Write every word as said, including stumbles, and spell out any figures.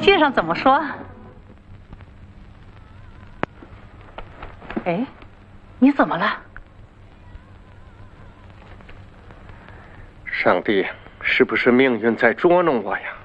信上怎么说？哎，你怎么了？ 上帝，是不是命运在捉弄我呀？